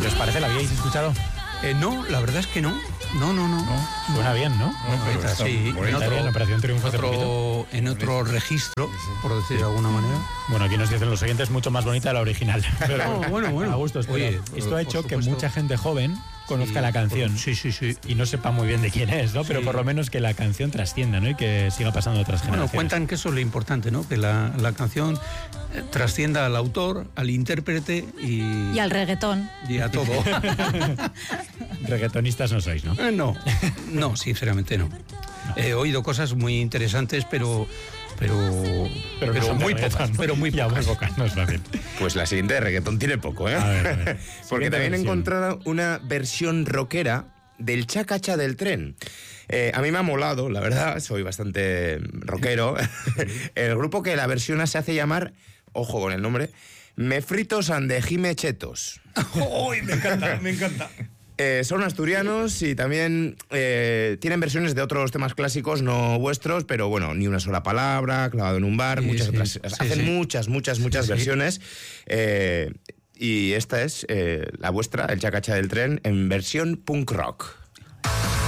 ¿Qué os parece? ¿La habíais escuchado? No, la verdad es que no. No. Suena bien, ¿no? Sí, en Operación Triunfo hace poquito. en otro registro, por decir de alguna manera. Bueno, aquí nos dicen los oyentes mucho más bonita de la original. Pero bueno. A gustos. Oye, esto ha hecho por que supuesto. mucha gente joven conozca la canción. Sí. Y no sepa muy bien de quién es, ¿no? Pero por lo menos que la canción trascienda, ¿no? Y que siga pasando a otras generaciones. Bueno, cuentan que eso es lo importante, ¿no? Que la canción trascienda al autor, al intérprete y al reggaetón. Y a todo. Reggaetonistas no sois, ¿no? No, sinceramente no. He oído cosas muy interesantes, pero muy pocas. Pero muy pocas. No es fácil. Pues la siguiente de reggaetón tiene poco, ¿eh? A ver. Porque también he versión. encontrado una versión rockera del Chacacha del Tren. A mí me ha molado, la verdad, soy bastante rockero. El grupo que la versión se hace llamar, ojo con el nombre, Me Fritos Andejime Chetos. ¡Uy, me encanta! Son asturianos y también tienen versiones de otros temas clásicos, no vuestros, pero bueno, Ni una sola palabra, Clavado en un bar, muchas otras. Hacen muchas versiones. Y esta es la vuestra, el Chacacha del Tren, en versión punk rock.